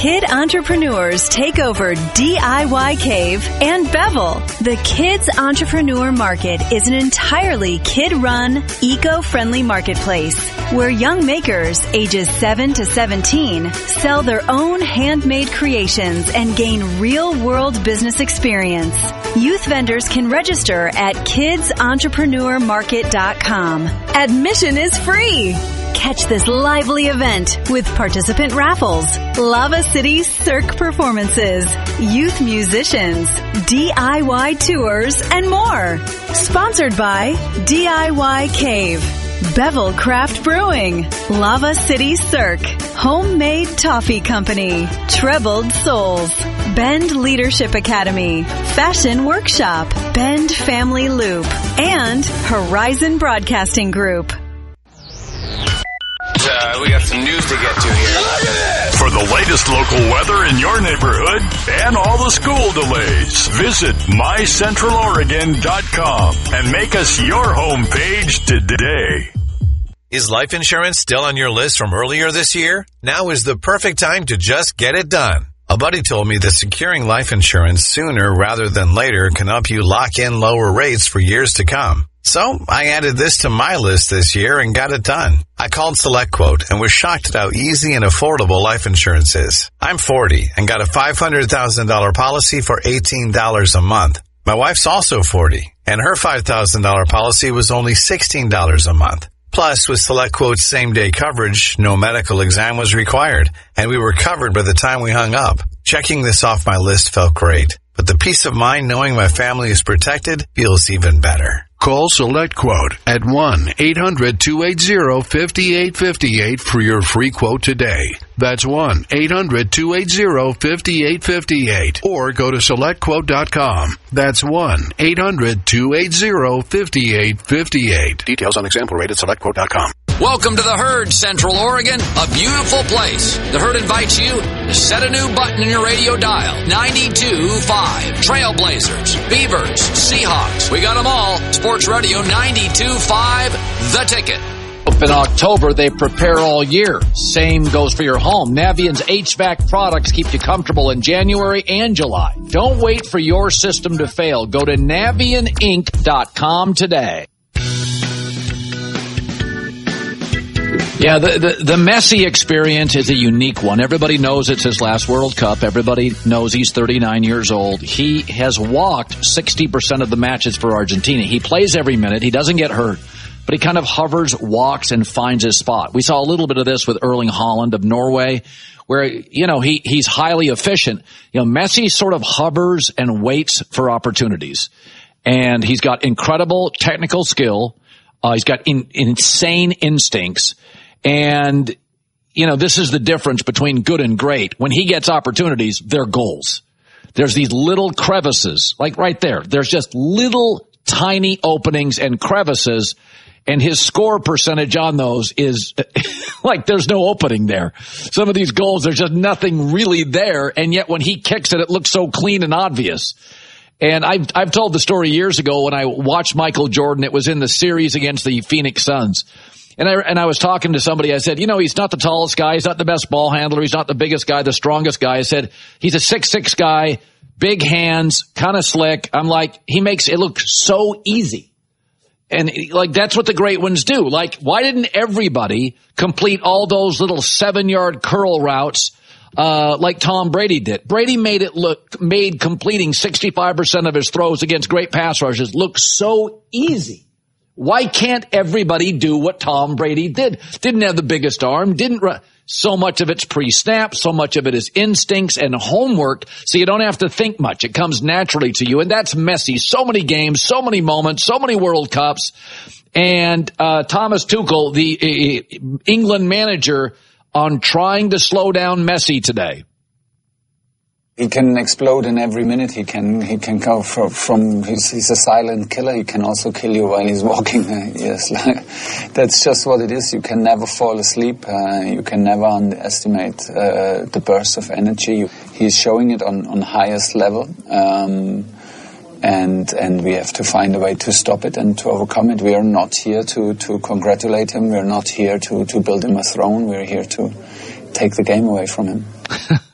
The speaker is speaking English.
kid entrepreneurs take over DIY Cave and Bevel. The Kids Entrepreneur Market is an entirely kid-run, eco-friendly marketplace where young makers ages 7 to 17 sell their own handmade creations and gain real-world business experience. Youth vendors can register at kidsentrepreneur.market.com. Admission is free. Catch this lively event with participant raffles, Lava City Cirque performances, youth musicians, DIY tours, and more. Sponsored by DIY Cave, Bevel Craft Brewing, Lava City Cirque, Homemade Toffee Company, Trebled Souls, Bend Leadership Academy, Fashion Workshop, Bend Family Loop, and Horizon Broadcasting Group. We got some news to get to here. For the latest local weather in your neighborhood and all the school delays, visit mycentraloregon.com and make us your homepage today. Is life insurance still on your list from earlier this year? Now is the perfect time to just get it done. A buddy told me that securing life insurance sooner rather than later can help you lock in lower rates for years to come. So I added this to my list this year and got it done. I called SelectQuote and was shocked at how easy and affordable life insurance is. I'm 40 and got a $500,000 policy for $18 a month. My wife's also 40 and her $5,000 policy was only $16 a month. Plus, with SelectQuote's same-day coverage, no medical exam was required, and we were covered by the time we hung up. Checking this off my list felt great, but the peace of mind knowing my family is protected feels even better. Call SelectQuote at 1-800-280-5858 for your free quote today. That's 1-800-280-5858. Or go to SelectQuote.com. That's 1-800-280-5858. Details on example rate at SelectQuote.com. Welcome to the Herd, Central Oregon, a beautiful place. The Herd invites you to set a new button in your radio dial. 92.5. Trailblazers, Beavers, Seahawks. We got them all. Sports Radio 92.5, The Ticket. In October, they prepare all year. Same goes for your home. Navient's HVAC products keep you comfortable in January and July. Don't wait for your system to fail. Go to NavientInc.com today. Yeah, the Messi experience is a unique one. Everybody knows it's his last World Cup. Everybody knows he's 39 years old. He has walked 60% of the matches for Argentina. He plays every minute. He doesn't get hurt, but he kind of hovers, walks, and finds his spot. We saw a little bit of this with Erling Haaland of Norway, where, he's highly efficient. Messi sort of hovers and waits for opportunities. And he's got incredible technical skill. He's got insane instincts. And, this is the difference between good and great. When he gets opportunities, they're goals. There's these little crevices, like right there. There's just little tiny openings and crevices, and his score percentage on those is like there's no opening there. Some of these goals, there's just nothing really there, and yet when he kicks it, it looks so clean and obvious. And I've told the story years ago when I watched Michael Jordan. It was in the series against the Phoenix Suns. And I was talking to somebody. I said, he's not the tallest guy. He's not the best ball handler. He's not the biggest guy, the strongest guy. I said, he's a 6'6" guy, big hands, kind of slick. I'm like, he makes it look so easy. And that's what the great ones do. Why didn't everybody complete all those little 7-yard curl routes like Tom Brady did? Brady made completing 65% of his throws against great pass rushes look so easy. Why can't everybody do what Tom Brady did? Didn't have the biggest arm, didn't run. So much of it's pre-snap, so much of it is instincts and homework, so you don't have to think much. It comes naturally to you, and that's Messi. So many games, so many moments, so many World Cups. And Thomas Tuchel, the England manager, on trying to slow down Messi today. He can explode in every minute. He can go from he's a silent killer. He can also kill you while he's walking. Yes, that's just what it is. You can never fall asleep. You can never underestimate the burst of energy. He's showing it on highest level, and we have to find a way to stop it and to overcome it. We are not here to congratulate him. We are not here to build him a throne. We're here to take the game away from him.